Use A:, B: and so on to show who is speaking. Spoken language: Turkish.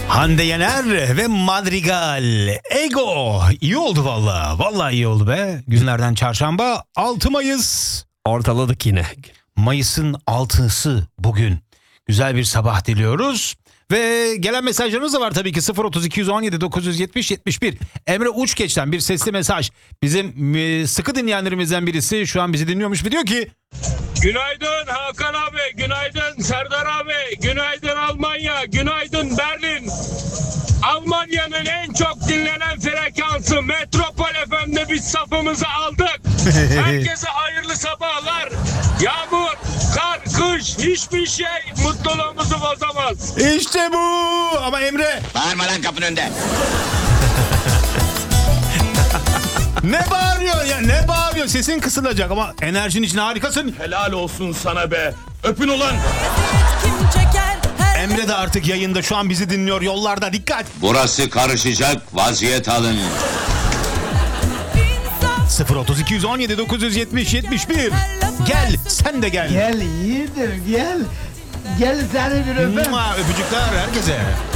A: Hande Yener ve Madrigal. Ego. İyi oldu valla. Valla iyi oldu be. Günlerden çarşamba 6 Mayıs.
B: Ortaladık yine.
A: Mayıs'ın 6'sı bugün. Güzel bir sabah diliyoruz. Ve gelen mesajlarımız da var tabii ki 03217 970 71. Emre Uçgeç'ten bir sesli mesaj. Bizim sıkı dinleyenlerimizden birisi şu an bizi dinliyormuş ve diyor ki:
C: Günaydın Hakan abi, günaydın Serdar abi, günaydın Almanya, günaydın Berlin. Almanya'nın en çok dinlenen frekansı Metropol FM'de biz safımızı aldık. Herkese hayırlı sabahlar. Yağmur, kar, kış hiçbir şey mutluluğumuzu bozamaz.
A: İşte bu. Ama Emre.
D: Bağırma lan kapının önünde.
A: Ne bağırıyor ya, ne bağırıyor, sesin kısılacak ama enerjin için harikasın.
C: Helal olsun sana be. Öpün ulan.
A: Emre de artık yayında, şu an bizi dinliyor yollarda, dikkat.
D: Burası karışacak, vaziyet alın.
A: 03217 970 71. Gel, sen de gel.
E: Gel yiğidim gel. Gel seni bir öpeyim.
A: Öpücükler herkese.